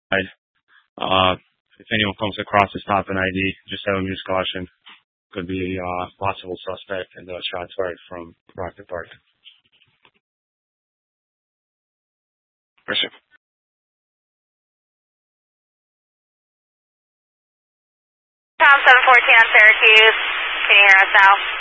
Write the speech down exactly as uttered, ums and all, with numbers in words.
Uh, if anyone comes across a stop an I D, just have them use caution. Could be a uh, possible suspect and uh, shots fired from Rocket Park. Yes, sir. Pound seven fourteen on Syracuse. Can you hear us now?